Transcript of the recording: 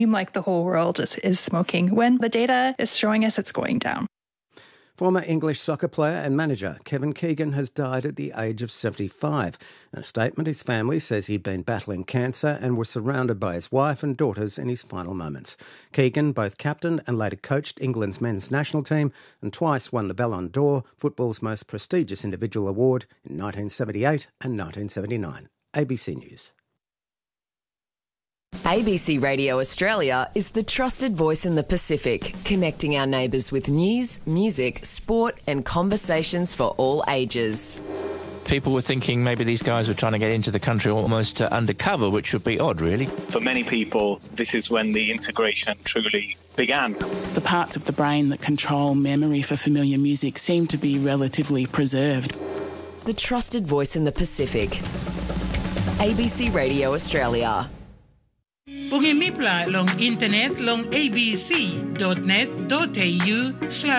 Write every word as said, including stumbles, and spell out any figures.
like the whole world is, is smoking when the data is showing us it's going down. Former English soccer player and manager Kevin Keegan has died at the age of seventy-five. In a statement, his family says he'd been battling cancer and was surrounded by his wife and daughters in his final moments. Keegan both captained and later coached England's men's national team and twice won the Ballon d'Or, football's most prestigious individual award, in nineteen seventy-eight and nineteen seventy-nine. A B C News. A B C Radio Australia is the trusted voice in the Pacific, connecting our neighbours with news, music, sport and conversations for all ages. People were thinking maybe these guys were trying to get into the country almost uh, undercover, which would be odd, really. For many people, this is when the integration truly began. The parts of the brain that control memory for familiar music seem to be relatively preserved. The trusted voice in the Pacific. A B C Radio Australia. Pag-imipla long internet long abc dot net dot a u slash